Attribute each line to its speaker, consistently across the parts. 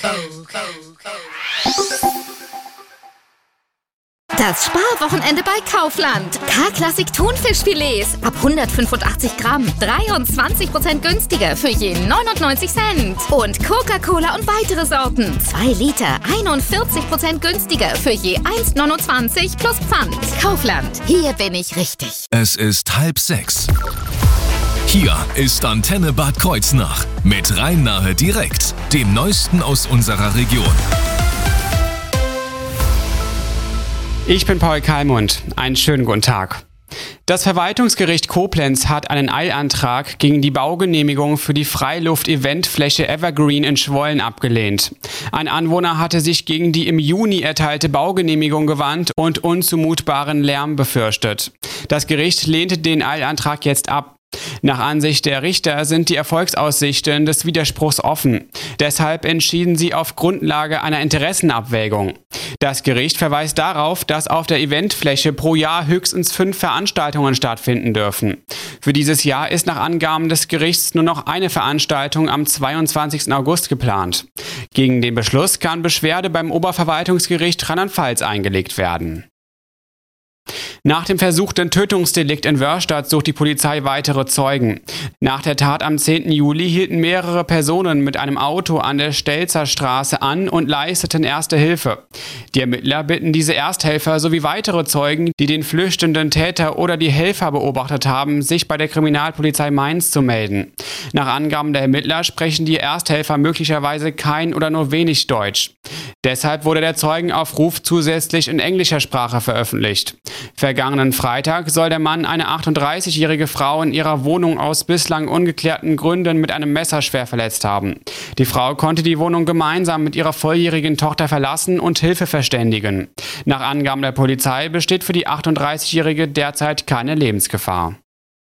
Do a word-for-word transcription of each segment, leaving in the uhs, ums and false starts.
Speaker 1: Das Sparwochenende bei Kaufland. K-Klassik Thunfischfilets ab hundertfünfundachtzig Gramm. dreiundzwanzig Prozent günstiger für je neunundneunzig Cent. Und Coca-Cola und weitere Sorten. zwei Liter, einundvierzig Prozent günstiger für je eins neunundzwanzig plus Pfand. Kaufland, hier bin ich richtig.
Speaker 2: Es ist halb sechs. Hier ist Antenne Bad Kreuznach mit Rhein-Nahe direkt, dem Neuesten aus unserer Region.
Speaker 3: Ich bin Paul Kalmund. Einen schönen guten Tag. Das Verwaltungsgericht Koblenz hat einen Eilantrag gegen die Baugenehmigung für die Freiluft-Eventfläche Evergreen in Schwollen abgelehnt. Ein Anwohner hatte sich gegen die im Juni erteilte Baugenehmigung gewandt und unzumutbaren Lärm befürchtet. Das Gericht lehnte den Eilantrag jetzt ab. Nach Ansicht der Richter sind die Erfolgsaussichten des Widerspruchs offen. Deshalb entschieden sie auf Grundlage einer Interessenabwägung. Das Gericht verweist darauf, dass auf der Eventfläche pro Jahr höchstens fünf Veranstaltungen stattfinden dürfen. Für dieses Jahr ist nach Angaben des Gerichts nur noch eine Veranstaltung am zweiundzwanzigsten August geplant. Gegen den Beschluss kann Beschwerde beim Oberverwaltungsgericht Rheinland-Pfalz eingelegt werden. Nach dem versuchten Tötungsdelikt in Wörstadt sucht die Polizei weitere Zeugen. Nach der Tat am zehnten Juli hielten mehrere Personen mit einem Auto an der Stelzer Straße an und leisteten Erste Hilfe. Die Ermittler bitten diese Ersthelfer sowie weitere Zeugen, die den flüchtenden Täter oder die Helfer beobachtet haben, sich bei der Kriminalpolizei Mainz zu melden. Nach Angaben der Ermittler sprechen die Ersthelfer möglicherweise kein oder nur wenig Deutsch. Deshalb wurde der Zeugenaufruf zusätzlich in englischer Sprache veröffentlicht. Vergangenen Freitag soll der Mann eine achtunddreißigjährige Frau in ihrer Wohnung aus bislang ungeklärten Gründen mit einem Messer schwer verletzt haben. Die Frau konnte die Wohnung gemeinsam mit ihrer volljährigen Tochter verlassen und Hilfe verständigen. Nach Angaben der Polizei besteht für die achtunddreißigjährige derzeit keine Lebensgefahr.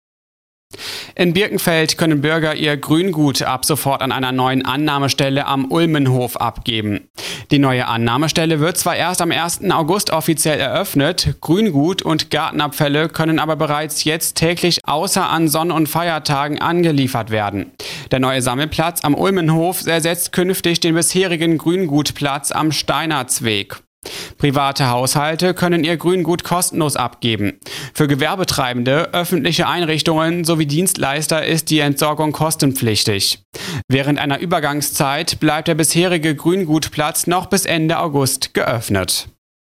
Speaker 3: In Birkenfeld können Bürger ihr Grüngut ab sofort an einer neuen Annahmestelle am Ulmenhof abgeben. Die neue Annahmestelle wird zwar erst am ersten August offiziell eröffnet, Grüngut und Gartenabfälle können aber bereits jetzt täglich außer an Sonn- und Feiertagen angeliefert werden. Der neue Sammelplatz am Ulmenhof ersetzt künftig den bisherigen Grüngutplatz am Steinertsweg. Private Haushalte können ihr Grüngut kostenlos abgeben. Für Gewerbetreibende, öffentliche Einrichtungen sowie Dienstleister ist die Entsorgung kostenpflichtig. Während einer Übergangszeit bleibt der bisherige Grüngutplatz noch bis Ende August geöffnet.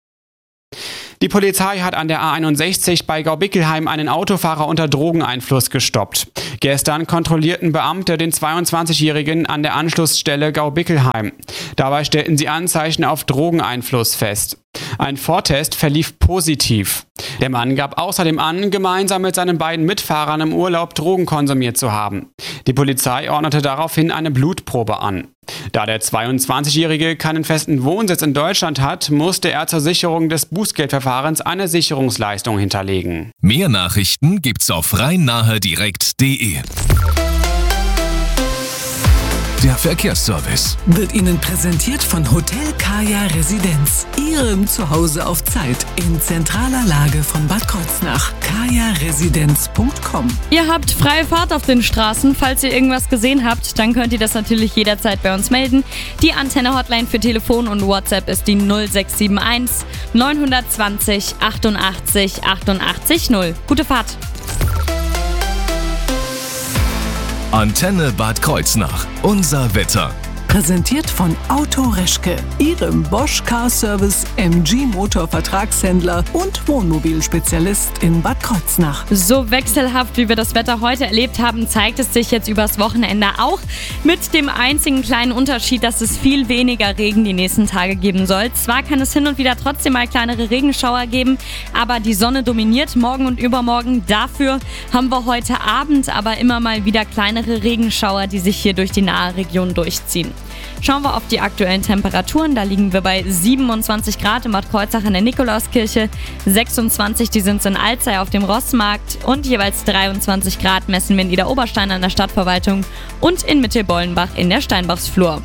Speaker 3: Die Polizei hat an der A einundsechzig bei Gaubickelheim einen Autofahrer unter Drogeneinfluss gestoppt. Gestern kontrollierten Beamte den zweiundzwanzigjährigen an der Anschlussstelle Gaubickelheim. Dabei stellten sie Anzeichen auf Drogeneinfluss fest. Ein Vortest verlief positiv. Der Mann gab außerdem an, gemeinsam mit seinen beiden Mitfahrern im Urlaub Drogen konsumiert zu haben. Die Polizei ordnete daraufhin eine Blutprobe an. Da der zweiundzwanzigjährige keinen festen Wohnsitz in Deutschland hat, musste er zur Sicherung des Bußgeldverfahrens eine Sicherungsleistung hinterlegen.
Speaker 2: Mehr Nachrichten gibt's auf rhein-nahe direkt punkt de. Der Verkehrsservice
Speaker 4: wird Ihnen präsentiert von Hotel Kaya Residenz. Ihrem Zuhause auf Zeit in zentraler Lage von Bad Kreuznach. kaya residenz punkt com.
Speaker 5: Ihr habt freie Fahrt auf den Straßen. Falls ihr irgendwas gesehen habt, dann könnt ihr das natürlich jederzeit bei uns melden. Die Antenne-Hotline für Telefon und WhatsApp ist die null sechs sieben eins neun zwei null achtundachtzig achtundachtzig null. Gute Fahrt!
Speaker 2: Antenne Bad Kreuznach. Unser Wetter.
Speaker 4: Präsentiert von Auto Reschke, Ihrem Bosch Car Service M G Motor Vertragshändler und Wohnmobilspezialist in Bad Kreuznach.
Speaker 5: So wechselhaft, wie wir das Wetter heute erlebt haben, zeigt es sich jetzt übers Wochenende auch. Mit dem einzigen kleinen Unterschied, dass es viel weniger Regen die nächsten Tage geben soll. Zwar kann es hin und wieder trotzdem mal kleinere Regenschauer geben, aber die Sonne dominiert morgen und übermorgen. Dafür haben wir heute Abend aber immer mal wieder kleinere Regenschauer, die sich hier durch die nahe Region durchziehen. Schauen wir auf die aktuellen Temperaturen. Da liegen wir bei siebenundzwanzig Grad in Bad Kreuznach in der Nikolauskirche, sechsundzwanzig, die sind in Alzey auf dem Rossmarkt und jeweils dreiundzwanzig Grad messen wir in Idar-Oberstein an der Stadtverwaltung und in Mittelbollenbach in der Steinbachsflur.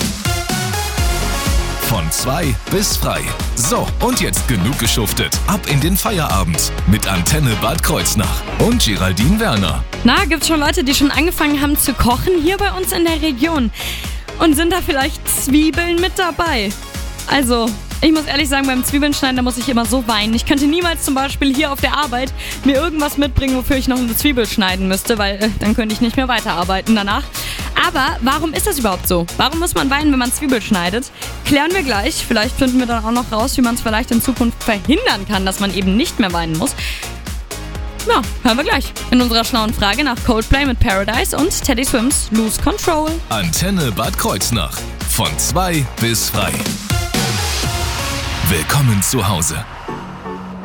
Speaker 2: Von zwei bis frei. So, und jetzt genug geschuftet. Ab in den Feierabend mit Antenne Bad Kreuznach und Geraldine Werner.
Speaker 5: Na, gibt's schon Leute, die schon angefangen haben zu kochen hier bei uns in der Region? Und sind da vielleicht Zwiebeln mit dabei? Also, ich muss ehrlich sagen, beim Zwiebeln schneiden, da muss ich immer so weinen. Ich könnte niemals zum Beispiel hier auf der Arbeit mir irgendwas mitbringen, wofür ich noch eine Zwiebel schneiden müsste, weil äh, dann könnte ich nicht mehr weiterarbeiten danach. Aber warum ist das überhaupt so? Warum muss man weinen, wenn man Zwiebel schneidet? Klären wir gleich. Vielleicht finden wir dann auch noch raus, wie man es vielleicht in Zukunft verhindern kann, dass man eben nicht mehr weinen muss. Ja, hören wir gleich in unserer schlauen Frage nach Coldplay mit Paradise und Teddy Swims Lose Control.
Speaker 2: Antenne Bad Kreuznach. Von zwei bis frei. Willkommen zu Hause.